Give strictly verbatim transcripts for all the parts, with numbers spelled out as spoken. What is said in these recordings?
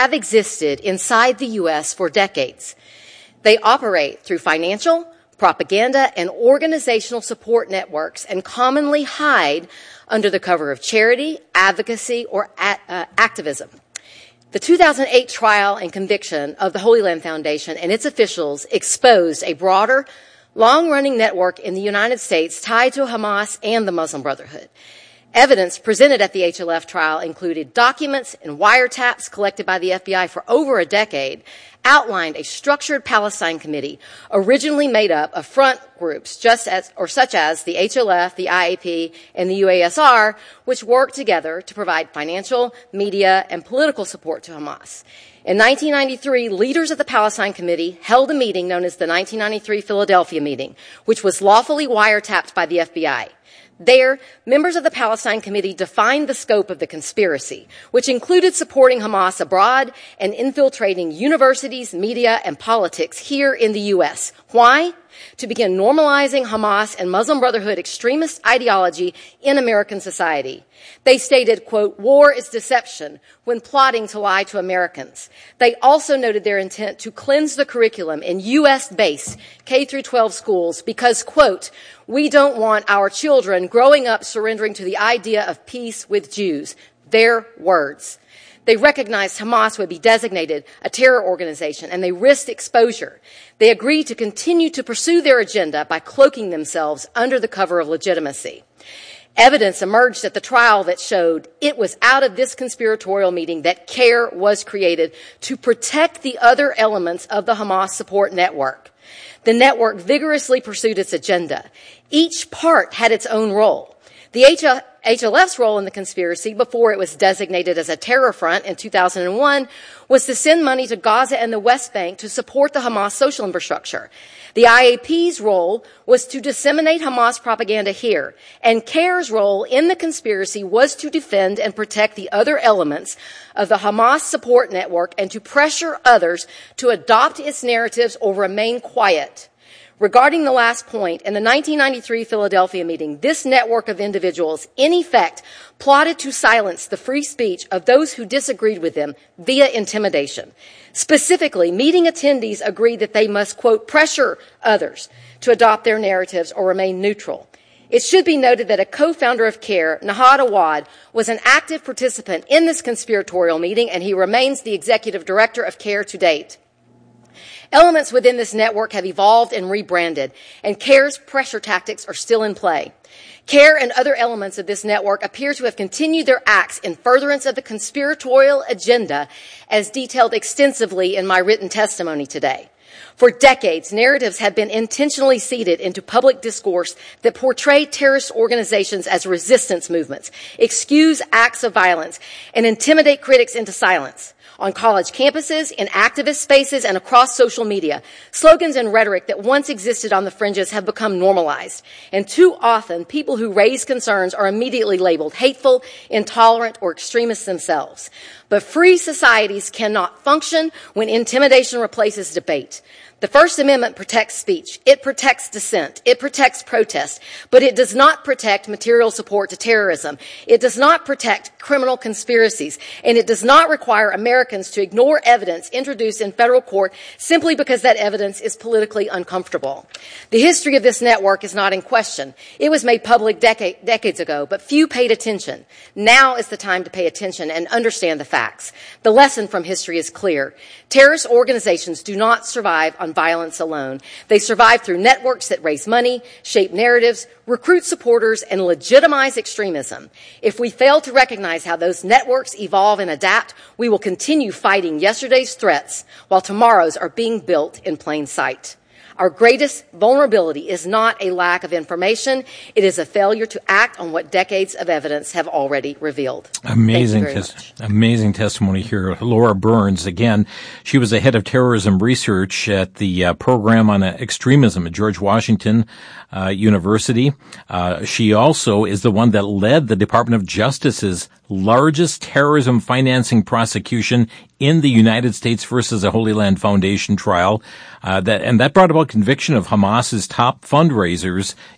have existed inside the U S for decades. They operate through financial, propaganda, and organizational support networks and commonly hide under the cover of charity, advocacy, or a- uh, activism. The two thousand eight trial and conviction of the Holy Land Foundation and its officials exposed a broader, long-running network in the United States tied to Hamas and the Muslim Brotherhood. Evidence presented at the H L F trial included documents and wiretaps collected by the F B I for over a decade, outlined a structured Palestine committee originally made up of front groups just as, or such as the H L F, the I A P, and the U A S R, which worked together to provide financial, media, and political support to Hamas. In nineteen ninety-three, leaders of the Palestine Committee held a meeting known as the nineteen ninety-three Philadelphia meeting, which was lawfully wiretapped by the F B I. There, members of the Palestine Committee defined the scope of the conspiracy, which included supporting Hamas abroad and infiltrating universities, media, and politics here in the U S. Why? To begin normalizing Hamas and Muslim Brotherhood extremist ideology in American society. They stated, quote, war is deception when plotting to lie to Americans. They also noted their intent to cleanse the curriculum in U S-based K through twelve schools because, quote, we don't want our children growing up surrendering to the idea of peace with Jews. Their words. They recognized Hamas would be designated a terror organization, and they risked exposure. They agreed to continue to pursue their agenda by cloaking themselves under the cover of legitimacy. Evidence emerged at the trial that showed it was out of this conspiratorial meeting that CARE was created to protect the other elements of the Hamas support network. The network vigorously pursued its agenda. Each part had its own role. The H L F's role in the conspiracy, before it was designated as a terror front in two thousand one, was to send money to Gaza and the West Bank to support the Hamas social infrastructure. The I A P's role was to disseminate Hamas propaganda here, and CARE's role in the conspiracy was to defend and protect the other elements of the Hamas support network and to pressure others to adopt its narratives or remain quiet. Regarding the last point, in the nineteen ninety-three Philadelphia meeting, this network of individuals, in effect, plotted to silence the free speech of those who disagreed with them via intimidation. Specifically, meeting attendees agreed that they must, quote, pressure others to adopt their narratives or remain neutral. It should be noted that a co-founder of CARE, Nahad Awad, was an active participant in this conspiratorial meeting, and he remains the executive director of CARE to date. Elements within this network have evolved and rebranded, and CARE's pressure tactics are still in play. CARE and other elements of this network appear to have continued their acts in furtherance of the conspiratorial agenda, as detailed extensively in my written testimony today. For decades, narratives have been intentionally seeded into public discourse that portray terrorist organizations as resistance movements, excuse acts of violence, and intimidate critics into silence. On college campuses, in activist spaces, and across social media, slogans and rhetoric that once existed on the fringes have become normalized. And too often, people who raise concerns are immediately labeled hateful, intolerant, or extremists themselves. But free societies cannot function when intimidation replaces debate. The First Amendment protects speech. It protects dissent. It protects protest. But it does not protect material support to terrorism. It does not protect criminal conspiracies. And it does not require Americans to ignore evidence introduced in federal court simply because that evidence is politically uncomfortable. The history of this network is not in question. It was made public decade, decades ago, but few paid attention. Now is the time to pay attention and understand the facts. The lesson from history is clear. Terrorist organizations do not survive on violence alone. They survive through networks that raise money, shape narratives, recruit supporters, and legitimize extremism. If we fail to recognize how those networks evolve and adapt, we will continue fighting yesterday's threats while tomorrow's are being built in plain sight. Our greatest vulnerability is not a lack of information. It is a failure to act on what decades of evidence have already revealed. Amazing, tes- amazing testimony here. Laura Burns, again, she was the head of terrorism research at the uh, program on uh, extremism at George Washington uh, University. Uh, she also is the one that led the Department of Justice's largest terrorism financing prosecution in the United States versus the Holy Land Foundation trial. Uh, that, and that brought about conviction of Hamas's top fundraisers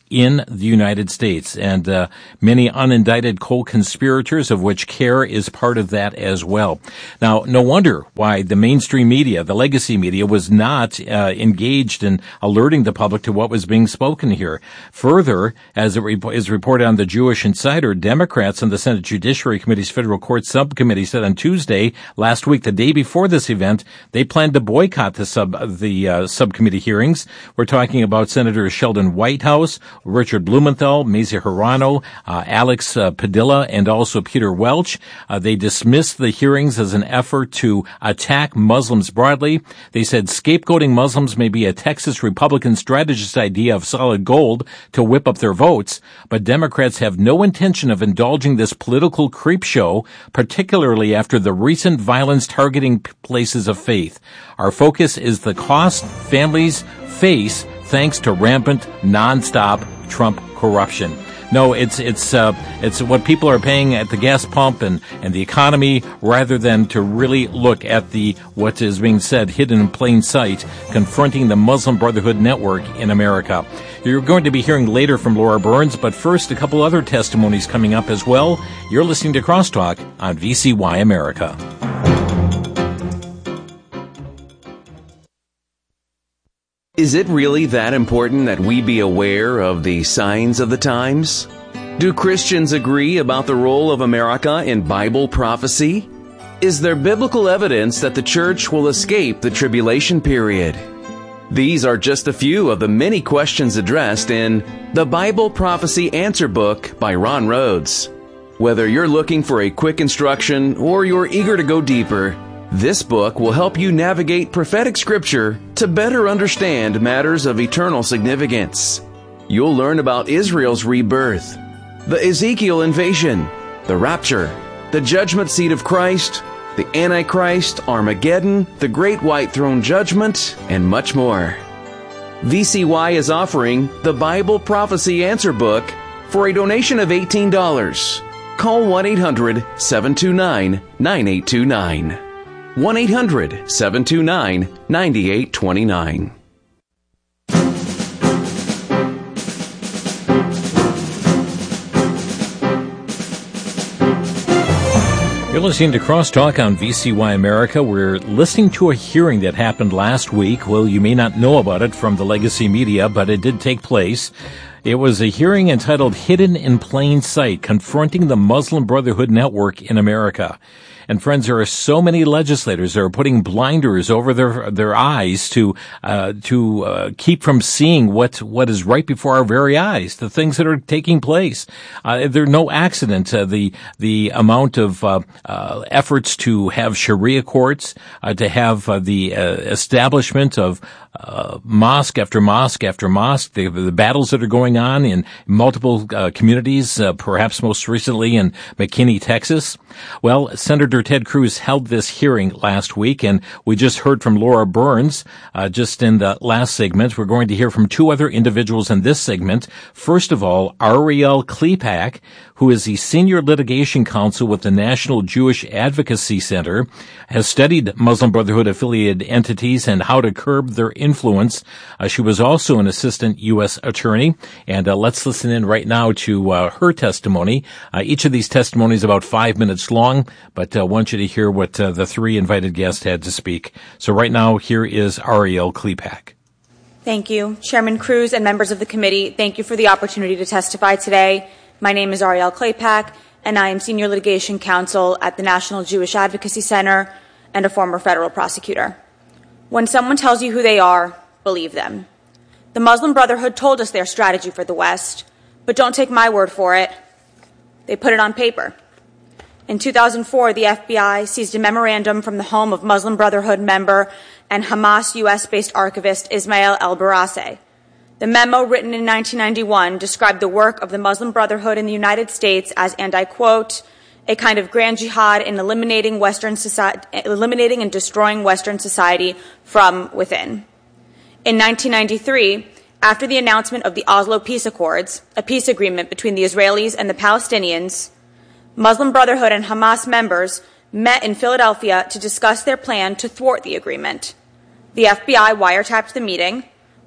in the United States, and uh, many unindicted co-conspirators, of which CARE is part of that as well. Now, no wonder why the mainstream media, the legacy media, was not uh, engaged in alerting the public to what was being spoken here. Further, as it re- is reported on the Jewish Insider, Democrats on the Senate Judiciary Committee's Federal Court Subcommittee said on Tuesday, last week, the day before this event, they planned to boycott the sub the uh, subcommittee hearings. We're talking about Senators Sheldon Whitehouse, Richard Blumenthal, Mazie Hirono, uh, Alex uh, Padilla, and also Peter Welch. Uh, they dismissed the hearings as an effort to attack Muslims broadly. They said scapegoating Muslims may be a Texas Republican strategist's idea of solid gold to whip up their votes, but Democrats have no intention of indulging this political creep show, particularly after the recent violence targeting places of faith. Our focus is the cost families face thanks to rampant, nonstop Trump corruption. No, it's it's uh, it's what people are paying at the gas pump and, and the economy, rather than to really look at the what is being said hidden in plain sight, confronting the Muslim Brotherhood network in America. You're going to be hearing later from Laura Burns, but first, a couple other testimonies coming up as well. You're listening to Crosstalk on V C Y America. Is it really that important that we be aware of the signs of the times? Do Christians agree about the role of America in Bible prophecy? Is there biblical evidence that the church will escape the tribulation period? These are just a few of the many questions addressed in The Bible Prophecy Answer Book by Ron Rhodes. Whether you're looking for a quick instruction or you're eager to go deeper, this book will help you navigate prophetic scripture to better understand matters of eternal significance. You'll learn about Israel's rebirth, the Ezekiel invasion, the rapture, the judgment seat of Christ, the Antichrist, Armageddon, the Great White Throne Judgment, and much more. V C Y is offering the Bible Prophecy Answer Book for a donation of eighteen dollars. Call one eight hundred seven two nine nine eight two nine. one eight hundred seven two nine nine eight two nine. You're listening to Crosstalk on V C Y America. We're listening to a hearing that happened last week. Well, you may not know about it from the legacy media, but it did take place. It was a hearing entitled Hidden in Plain Sight, Confronting the Muslim Brotherhood Network in America. And friends, there are so many legislators that are putting blinders over their their eyes to uh, to uh, keep from seeing what what is right before our very eyes, the things that are taking place. Uh, they're no accident. Uh, the the amount of uh, uh, efforts to have Sharia courts, uh, to have uh, the uh, establishment of uh, mosque after mosque after mosque, the, the battles that are going on in multiple uh, communities, uh, perhaps most recently in McKinney, Texas. Well, Senator Ted Cruz held this hearing last week, and we just heard from Laura Burns uh, just in the last segment. We're going to hear from two other individuals in this segment. First of all, Ariel Klepak, who is the senior litigation counsel with the National Jewish Advocacy Center, has studied Muslim Brotherhood-affiliated entities and how to curb their influence. Uh, she was also an assistant U S attorney, and uh, let's listen in right now to uh, her testimony. Uh, each of these testimonies is about five minutes long, but I uh, want you to hear what uh, the three invited guests had to speak. So right now, here is Ariel Klepak. Thank you. Chairman Cruz and members of the committee, thank you for the opportunity to testify today. My name is Ariel Klepak, and I am Senior Litigation Counsel at the National Jewish Advocacy Center and a former federal prosecutor. When someone tells you who they are, believe them. The Muslim Brotherhood told us their strategy for the West, but don't take my word for it. They put it on paper. In two thousand four, the F B I seized a memorandum from the home of Muslim Brotherhood member and Hamas U S-based archivist Ismail el-Barassi. The memo, written in nineteen ninety-one, described the work of the Muslim Brotherhood in the United States as, and I quote, a kind of grand jihad in eliminating Western society, eliminating and destroying Western society from within. In nineteen ninety-three, after the announcement of the Oslo Peace Accords, a peace agreement between the Israelis and the Palestinians, Muslim Brotherhood and Hamas members met in Philadelphia to discuss their plan to thwart the agreement. The F B I wiretapped the meeting,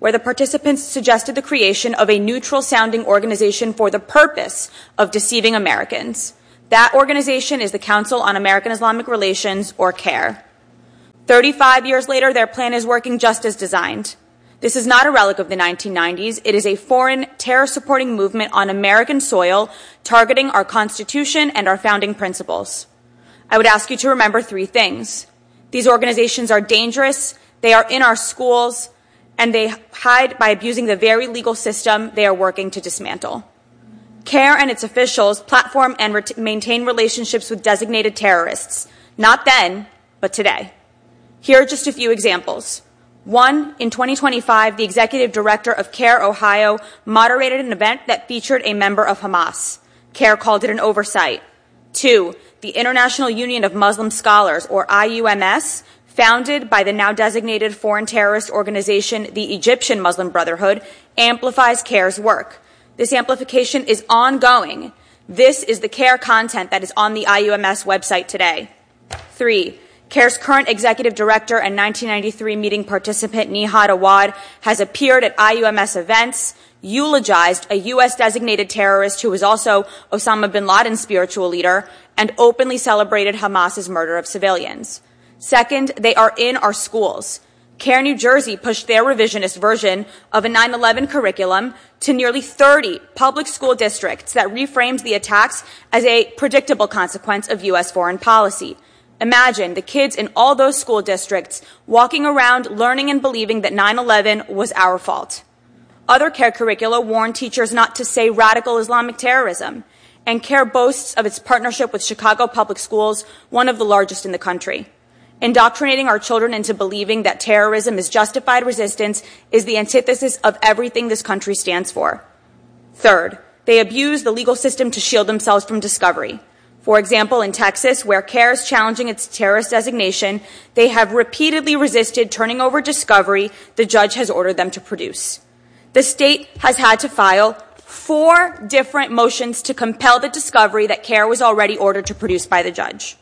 where the participants suggested the creation of a neutral-sounding organization for the purpose of deceiving Americans. That organization is the Council on American Islamic Relations, or CAIR. thirty-five years later, their plan is working just as designed. This is not a relic of the nineteen nineties. It is a foreign terror-supporting movement on American soil targeting our Constitution and our founding principles. I would ask you to remember three things. These organizations are dangerous, they are in our schools, and they hide by abusing the very legal system they are working to dismantle. CAIR and its officials platform and ret- maintain relationships with designated terrorists, not then, but today. Here are just a few examples. One, in twenty twenty-five, the executive director of CAIR Ohio moderated an event that featured a member of Hamas. CAIR called it an oversight. Two, the International Union of Muslim Scholars, or I U M S, founded by the now designated foreign terrorist organization, the Egyptian Muslim Brotherhood, amplifies CAIR's work. This amplification is ongoing. This is the CAIR content that is on the I U M S website today. Three, CAIR's current executive director and nineteen ninety-three meeting participant, Nihad Awad, has appeared at I U M S events, eulogized a U S designated terrorist who was also Osama bin Laden's spiritual leader, and openly celebrated Hamas's murder of civilians. Second, they are in our schools. CAIR New Jersey pushed their revisionist version of a nine eleven curriculum to nearly thirty public school districts that reframes the attacks as a predictable consequence of U S foreign policy. Imagine the kids in all those school districts walking around learning and believing that nine eleven was our fault. Other CAIR curricula warn teachers not to say radical Islamic terrorism, and CAIR boasts of its partnership with Chicago Public Schools, one of the largest in the country. Indoctrinating our children into believing that terrorism is justified resistance is the antithesis of everything this country stands for. Third, they abuse the legal system to shield themselves from discovery. For example, in Texas, where CAIR is challenging its terrorist designation, they have repeatedly resisted turning over discovery the judge has ordered them to produce. The state has had to file four different motions to compel the discovery that CAIR was already ordered to produce by the judge.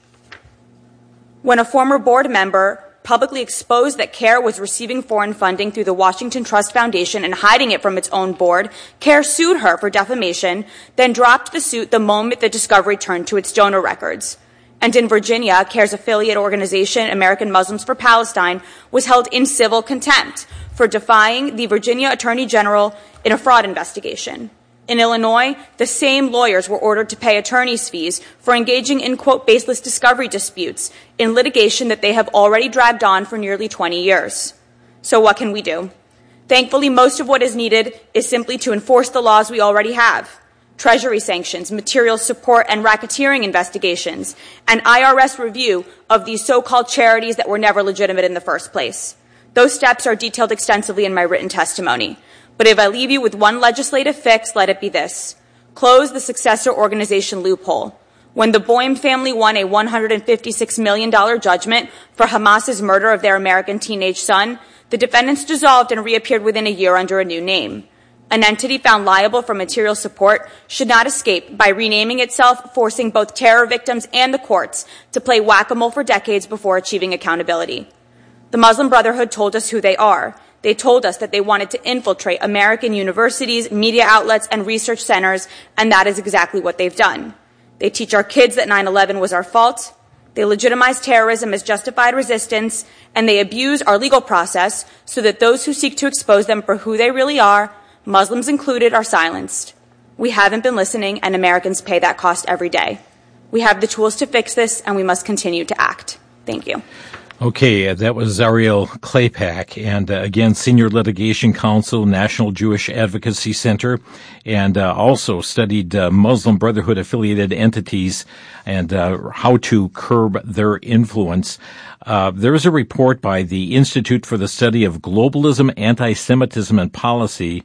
When a former board member publicly exposed that CAIR was receiving foreign funding through the Washington Trust Foundation and hiding it from its own board, CAIR sued her for defamation, then dropped the suit the moment the discovery turned to its donor records. And in Virginia, CAIR's affiliate organization, American Muslims for Palestine, was held in civil contempt for defying the Virginia Attorney General in a fraud investigation. In Illinois, the same lawyers were ordered to pay attorney's fees for engaging in, quote, baseless discovery disputes in litigation that they have already dragged on for nearly twenty years. So what can we do? Thankfully, most of what is needed is simply to enforce the laws we already have. Treasury sanctions, material support, and racketeering investigations, and I R S review of these so-called charities that were never legitimate in the first place. Those steps are detailed extensively in my written testimony. But if I leave you with one legislative fix, let it be this. Close the successor organization loophole. When the Boehm family won a one hundred fifty-six million dollars judgment for Hamas's murder of their American teenage son, the defendants dissolved and reappeared within a year under a new name. An entity found liable for material support should not escape by renaming itself, forcing both terror victims and the courts to play whack-a-mole for decades before achieving accountability. The Muslim Brotherhood told us who they are. They told us that they wanted to infiltrate American universities, media outlets, and research centers, and that is exactly what they've done. They teach our kids that nine eleven was our fault. They legitimize terrorism as justified resistance, and they abuse our legal process so that those who seek to expose them for who they really are, Muslims included, are silenced. We haven't been listening, and Americans pay that cost every day. We have the tools to fix this, and we must continue to act. Thank you. Okay, uh, that was Ariel Claypack, and uh, again, Senior Litigation Counsel, National Jewish Advocacy Center, and uh, also studied uh, Muslim Brotherhood-affiliated entities and uh, how to curb their influence. Uh, there is a report by the Institute for the Study of Globalism, Anti-Semitism, and Policy,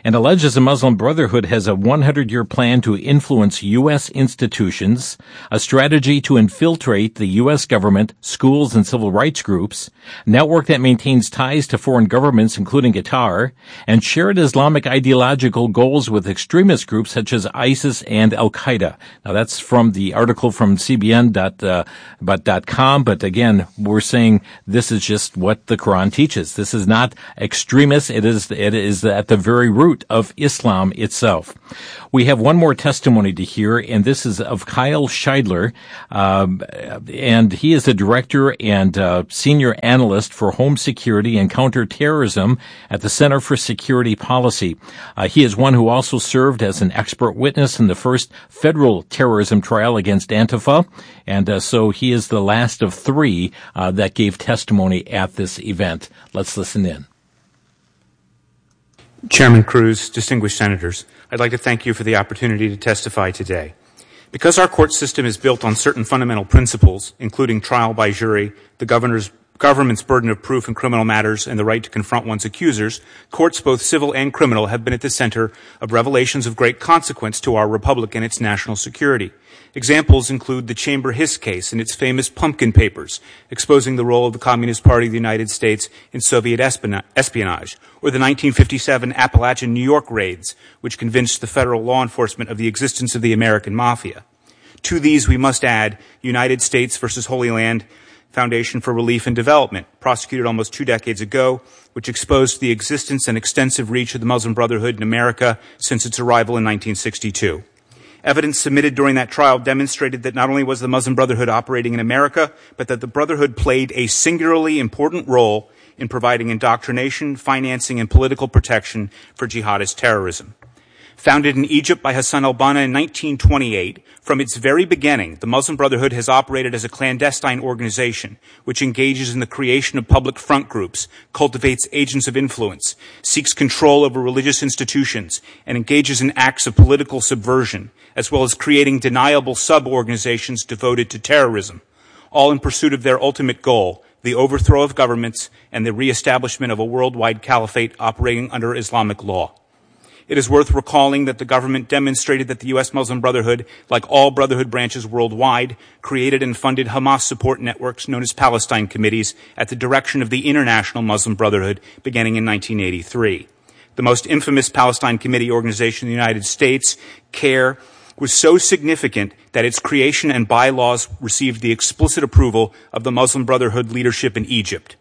and alleges the Muslim Brotherhood has a hundred-year plan to influence U S institutions, a strategy to infiltrate the U S government, schools, and civil rights groups, a network that maintains ties to foreign governments, including Qatar, and shared Islamic ideological goals with extremist groups such as ISIS and Al-Qaeda. Now, that's from the article from C B N dot com, but again, we're saying this is just what the Quran teaches. This is not extremist. It is, it is at the very root of Islam itself. We have one more testimony to hear, and this is of Kyle Scheidler, um, and he is the director and uh, senior analyst for home security and counterterrorism at the Center for Security Policy. Uh, he is one who also served as an expert witness in the first federal terrorism trial against Antifa, and uh, so he is the last of three uh, that gave testimony at this event. Let's listen in. Chairman Cruz, distinguished senators, I'd like to thank you for the opportunity to testify today. Because our court system is built on certain fundamental principles, including trial by jury, the governor's government's burden of proof in criminal matters, and the right to confront one's accusers, courts, both civil and criminal, have been at the center of revelations of great consequence to our republic and its national security. Examples include the Chamber Hiss case and its famous pumpkin papers, exposing the role of the Communist Party of the United States in Soviet espionage, or the nineteen fifty-seven Appalachian New York raids, which convinced the federal law enforcement of the existence of the American Mafia. To these, we must add United States versus Holy Land Foundation for Relief and Development, prosecuted almost two decades ago, which exposed the existence and extensive reach of the Muslim Brotherhood in America since its arrival in nineteen sixty-two. Evidence submitted during that trial demonstrated that not only was the Muslim Brotherhood operating in America, but that the Brotherhood played a singularly important role in providing indoctrination, financing, and political protection for jihadist terrorism. Founded in Egypt by Hassan al-Banna in nineteen twenty-eight, from its very beginning, the Muslim Brotherhood has operated as a clandestine organization which engages in the creation of public front groups, cultivates agents of influence, seeks control over religious institutions, and engages in acts of political subversion, as well as creating deniable sub-organizations devoted to terrorism, all in pursuit of their ultimate goal, the overthrow of governments and the reestablishment of a worldwide caliphate operating under Islamic law. It is worth recalling that the government demonstrated that the U S Muslim Brotherhood, like all Brotherhood branches worldwide, created and funded Hamas support networks known as Palestine Committees at the direction of the International Muslim Brotherhood beginning in nineteen eighty-three. The most infamous Palestine Committee organization in the United States, CARE, was so significant that its creation and bylaws received the explicit approval of the Muslim Brotherhood leadership in Egypt.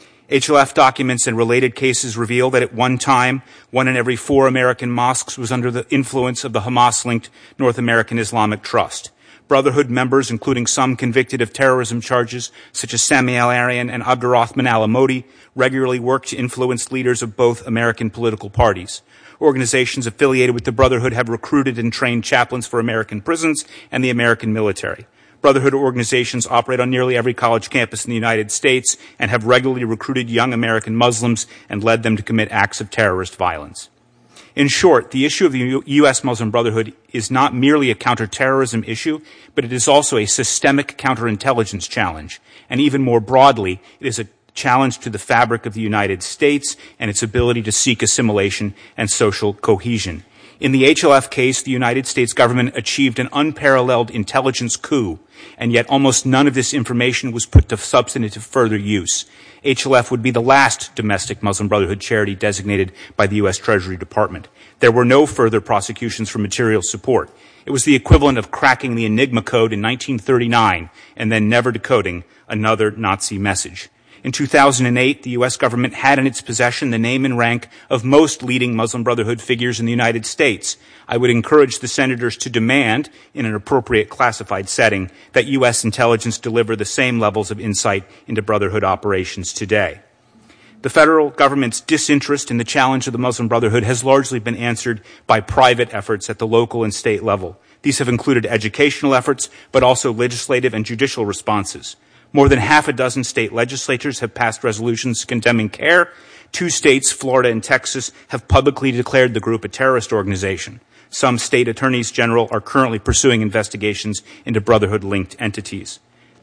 H L F documents and related cases reveal that at one time, one in every four American mosques was under the influence of the Hamas-linked North American Islamic Trust. Brotherhood members, including some convicted of terrorism charges, such as Sami al-Arian and Abdurrahman al-Amodi, regularly worked to influence leaders of both American political parties. Organizations affiliated with the Brotherhood have recruited and trained chaplains for American prisons and the American military. Brotherhood organizations operate on nearly every college campus in the United States and have regularly recruited young American Muslims and led them to commit acts of terrorist violence. In short, the issue of the U S Muslim Brotherhood is not merely a counterterrorism issue, but it is also a systemic counterintelligence challenge. And even more broadly, it is a challenge to the fabric of the United States and its ability to seek assimilation and social cohesion. In the H L F case, the United States government achieved an unparalleled intelligence coup, and yet almost none of this information was put to substantive further use. H L F would be the last domestic Muslim Brotherhood charity designated by the U S Treasury Department. There were no further prosecutions for material support. It was the equivalent of cracking the Enigma code in nineteen thirty-nine and then never decoding another Nazi message. In two thousand eight, the U S government had in its possession the name and rank of most leading Muslim Brotherhood figures in the United States. I would encourage the senators to demand, in an appropriate classified setting, that U S intelligence deliver the same levels of insight into Brotherhood operations today. The federal government's disinterest in the challenge of the Muslim Brotherhood has largely been answered by private efforts at the local and state level. These have included educational efforts, but also legislative and judicial responses. More than half a dozen state legislatures have passed resolutions condemning CARE. Two states, Florida and Texas, have publicly declared the group a terrorist organization. Some state attorneys general are currently pursuing investigations into Brotherhood-linked entities.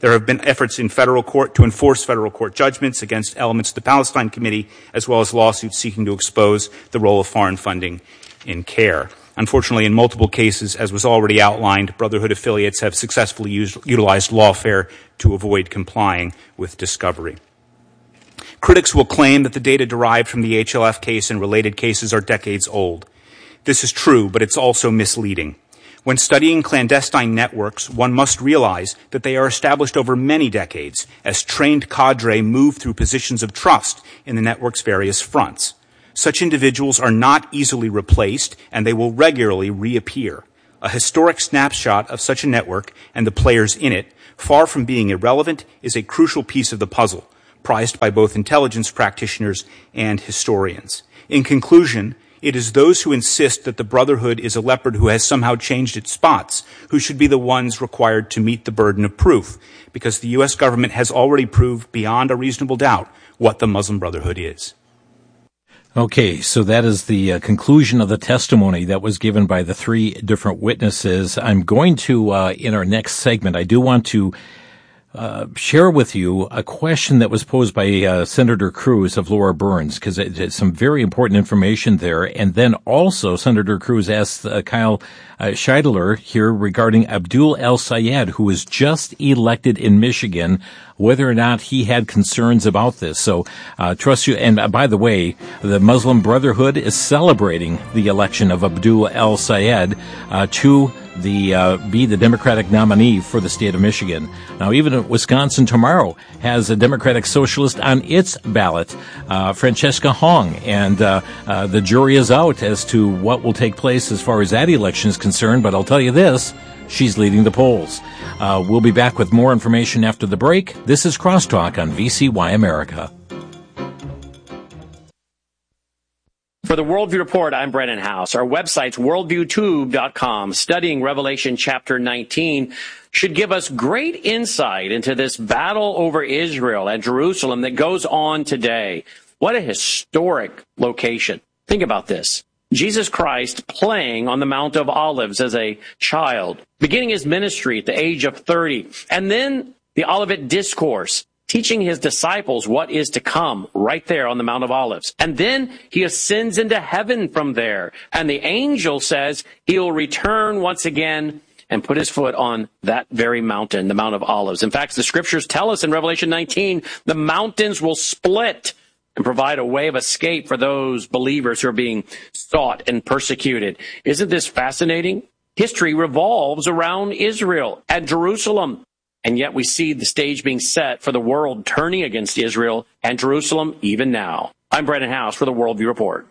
There have been efforts in federal court to enforce federal court judgments against elements of the Palestine Committee, as well as lawsuits seeking to expose the role of foreign funding in CARE. Unfortunately, in multiple cases, as was already outlined, Brotherhood affiliates have successfully used, utilized lawfare to avoid complying with discovery. Critics will claim that the data derived from the H L F case and related cases are decades old. This is true, but it's also misleading. When studying clandestine networks, one must realize that they are established over many decades as trained cadre move through positions of trust in the network's various fronts. Such individuals are not easily replaced, and they will regularly reappear. A historic snapshot of such a network and the players in it, far from being irrelevant, is a crucial piece of the puzzle, prized by both intelligence practitioners and historians. In conclusion, it is those who insist that the Brotherhood is a leopard who has somehow changed its spots who should be the ones required to meet the burden of proof, because the U S government has already proved beyond a reasonable doubt what the Muslim Brotherhood is. Okay, so that is the uh, conclusion of the testimony that was given by the three different witnesses. I'm going to, uh, in our next segment, I do want to uh, share with you a question that was posed by uh, Senator Cruz of Laura Burns, because it, it's some very important information there. And then also Senator Cruz asked uh, Kyle uh, Scheidler here regarding Abdul El-Sayed, who was just elected in Michigan, whether or not he had concerns about this. So, uh, trust you. And uh, by the way, the Muslim Brotherhood is celebrating the election of Abdul El-Sayed uh, to the uh, be the Democratic nominee for the state of Michigan. Now, even Wisconsin tomorrow has a Democratic Socialist on its ballot, uh, Francesca Hong, and uh, uh, the jury is out as to what will take place as far as that election is concerned. But I'll tell you this. She's leading the polls. Uh, we'll be back with more information after the break. This is Crosstalk on V C Y America. For the Worldview Report, I'm Brennan House. Our website's worldview tube dot com. Studying Revelation chapter nineteen should give us great insight into this battle over Israel and Jerusalem that goes on today. What a historic location. Think about this. Jesus Christ playing on the Mount of Olives as a child, beginning his ministry at the age of thirty, and then the Olivet Discourse, teaching his disciples what is to come right there on the Mount of Olives. And then he ascends into heaven from there, and the angel says he'll return once again and put his foot on that very mountain, the Mount of Olives. In fact, the scriptures tell us in Revelation nineteen, the mountains will split and provide a way of escape for those believers who are being sought and persecuted. Isn't this fascinating? History revolves around Israel and Jerusalem, and yet we see the stage being set for the world turning against Israel and Jerusalem even now. I'm Brennan House for the Worldview Report.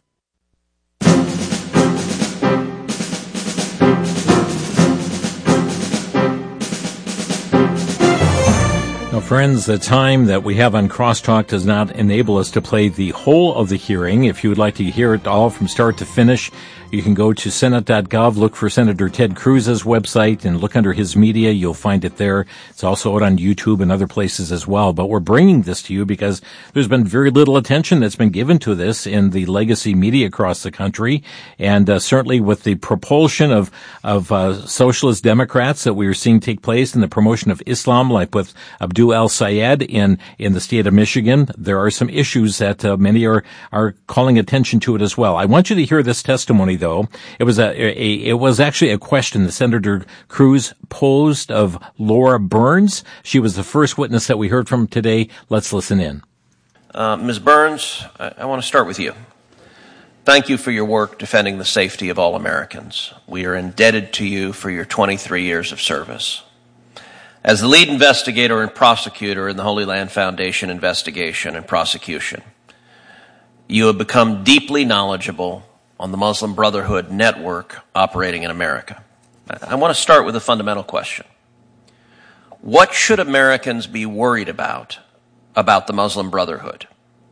Now, friends, the time that we have on Crosstalk does not enable us to play the whole of the hearing. If you would like to hear it all from start to finish, you can go to Senate dot gov, look for Senator Ted Cruz's website, and look under his media. You'll find it there. It's also out on YouTube and other places as well. But we're bringing this to you because there's been very little attention that's been given to this in the legacy media across the country. And uh, certainly with the propulsion of, of uh, socialist Democrats that we are seeing take place in the promotion of Islam, like with Abdul El-Sayed in, in the state of Michigan, there are some issues that uh, many are, are calling attention to it as well. I want you to hear this testimony, though. It was a, a it was actually a question that Senator Cruz posed of Laura Burns. She was the first witness that we heard from today. Let's listen in. Uh, Miz Burns, I, I want to start with you. Thank you for your work defending the safety of all Americans. We are indebted to you for your twenty-three years of service. As the lead investigator and prosecutor in the Holy Land Foundation investigation and prosecution, you have become deeply knowledgeable on the Muslim Brotherhood network operating in America. I want to start with a fundamental question. What should Americans be worried about about the Muslim Brotherhood?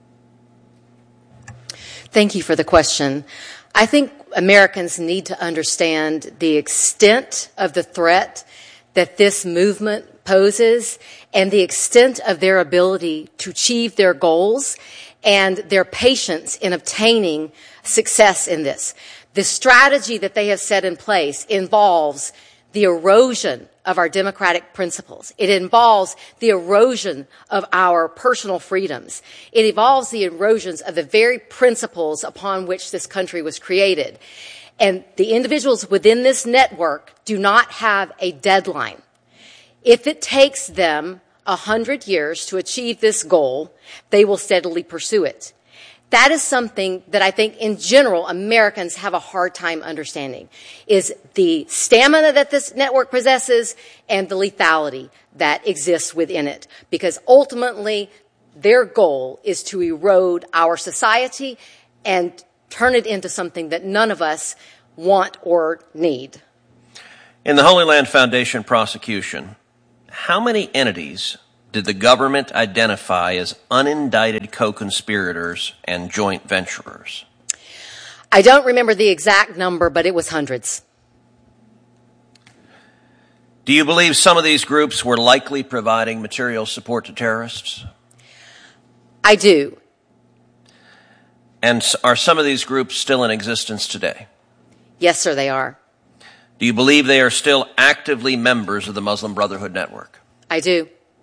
Thank you for the question. I think Americans need to understand the extent of the threat that this movement poses and the extent of their ability to achieve their goals and their patience in obtaining success in this. The strategy that they have set in place involves the erosion of our democratic principles. It involves the erosion of our personal freedoms. It involves the erosions of the very principles upon which this country was created. And the individuals within this network do not have a deadline. If it takes them a hundred years to achieve this goal, they will steadily pursue it. That is something that I think in general Americans have a hard time understanding, is the stamina that this network possesses and the lethality that exists within it. Because ultimately their goal is to erode our society and turn it into something that none of us want or need. In the Holy Land Foundation prosecution, how many entities did the government identify as unindicted co-conspirators and joint venturers? I don't remember the exact number, but it was hundreds. Do you believe some of these groups were likely providing material support to terrorists? I do. And are some of these groups still in existence today? Yes, sir, they are. Do you believe they are still actively members of the Muslim Brotherhood Network? I do.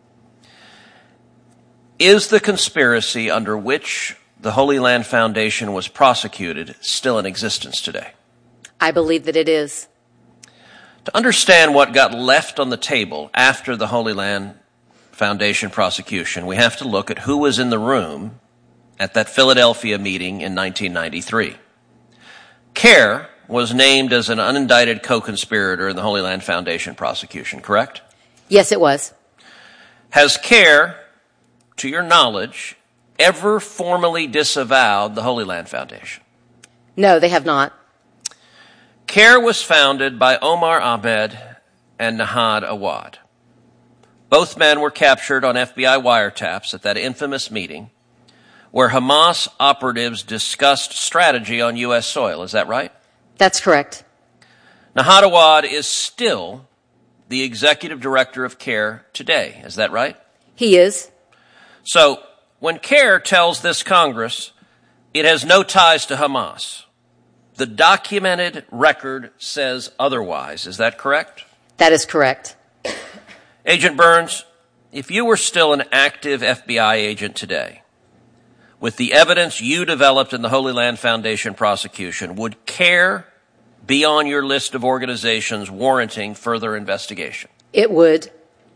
Is the conspiracy under which the Holy Land Foundation was prosecuted still in existence today? I believe that it is. To understand what got left on the table after the Holy Land Foundation prosecution, we have to look at who was in the room at that Philadelphia meeting in nineteen ninety-three. CARE was named as an unindicted co-conspirator in the Holy Land Foundation prosecution, correct? Yes, it was. Has CARE, to your knowledge, ever formally disavowed the Holy Land Foundation? No, they have not. CARE was founded by Omar Ahmed and Nahad Awad. Both men were captured on F B I wiretaps at that infamous meeting where Hamas operatives discussed strategy on U S soil. Is that right? That's correct. Nahad Awad is still the executive director of CARE today. Is that right? He is. So when CARE tells this Congress it has no ties to Hamas, the documented record says otherwise. Is that correct? That is correct. Agent Burns, if you were still an active F B I agent today, with the evidence you developed in the Holy Land Foundation prosecution, would CARE be on your list of organizations warranting further investigation? It would.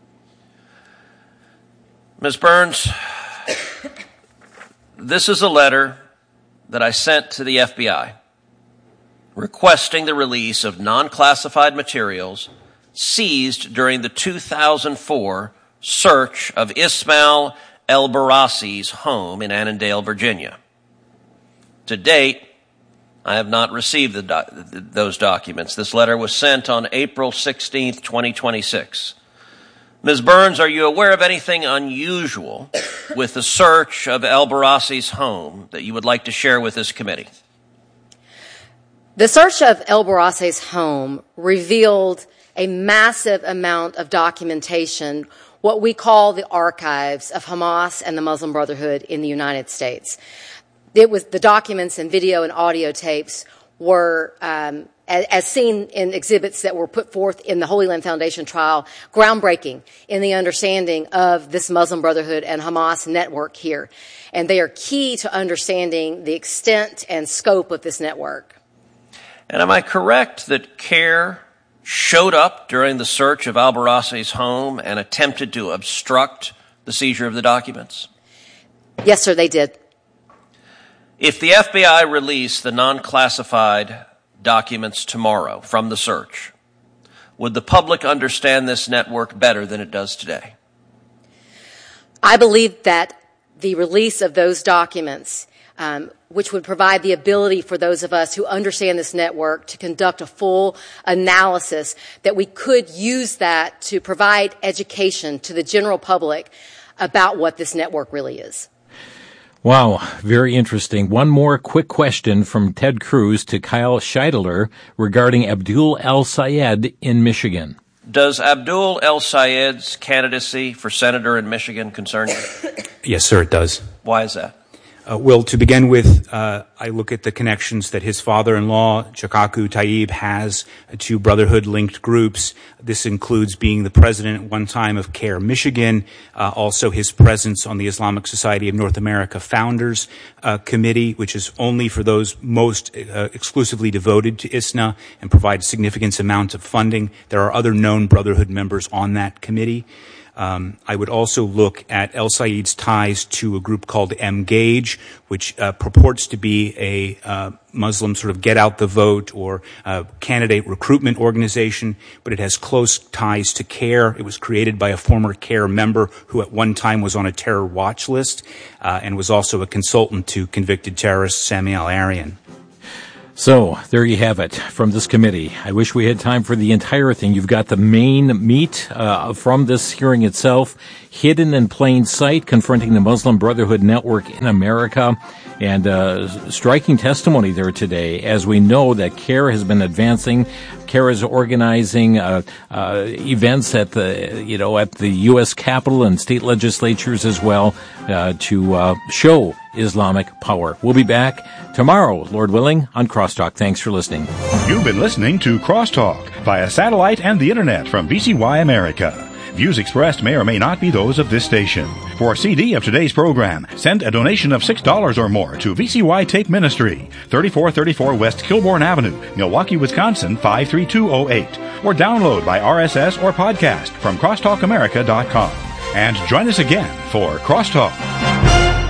Miz Burns, this is a letter that I sent to the F B I requesting the release of non-classified materials seized during the two thousand four search of Ismail El-Barassi's home in Annandale, Virginia. To date, I have not received the doc- those documents. This letter was sent on April sixteenth, twenty twenty-six. Miz Burns, are you aware of anything unusual with the search of El-Barassi's home that you would like to share with this committee? The search of El-Barassi's home revealed a massive amount of documentation, what we call the archives of Hamas and the Muslim Brotherhood in the United States. It was the documents and video and audio tapes were, um, as, as seen in exhibits that were put forth in the Holy Land Foundation trial, groundbreaking in the understanding of this Muslim Brotherhood and Hamas network here. And they are key to understanding the extent and scope of this network. And am I correct that CARE showed up during the search of Al-Barassi's home and attempted to obstruct the seizure of the documents? Yes, sir, they did. If the F B I released the non-classified documents tomorrow from the search, would the public understand this network better than it does today? I believe that the release of those documents, um, which would provide the ability for those of us who understand this network to conduct a full analysis, that we could use that to provide education to the general public about what this network really is. Wow, very interesting. One more quick question from Ted Cruz to Kyle Scheidler regarding Abdul El-Sayed in Michigan. Does Abdul El-Sayed's candidacy for senator in Michigan concern you? Yes, sir, it does. Why is that? Uh, well, to begin with, uh, I look at the connections that his father-in-law, Chakaku Tayyib, has to Brotherhood-linked groups. This includes being the president at one time of CARE Michigan, uh, also his presence on the Islamic Society of North America Founders uh, Committee, which is only for those most uh, exclusively devoted to I S N A and provides significant amounts of funding. There are other known Brotherhood members on that committee. Um, I would also look at El Sayed's ties to a group called M-Gage, which uh, purports to be a uh, Muslim sort of get-out-the-vote or uh, candidate recruitment organization, but it has close ties to CARE. It was created by a former CARE member who at one time was on a terror watch list uh, and was also a consultant to convicted terrorist Sami al-Arian. So, there you have it from this committee. I wish we had time for the entire thing. You've got the main meat uh, from this hearing itself, hidden in plain sight, confronting the Muslim Brotherhood Network in America, and uh, striking testimony there today, as we know that CARE has been advancing. CARE is organizing uh, uh, events at the, you know, at the U S Capitol and state legislatures as well uh, to uh, show Islamic power. We'll be back tomorrow, Lord willing, on Crosstalk. Thanks for listening. You've been listening to Crosstalk via satellite and the internet from V C Y America. Views expressed may or may not be those of this station. For a C D of today's program, send a donation of six dollars or more to V C Y Tape Ministry, thirty-four thirty-four West Kilbourne Avenue, Milwaukee, Wisconsin, five three two zero eight. Or download by R S S or podcast from crosstalk america dot com. And join us again for Crosstalk.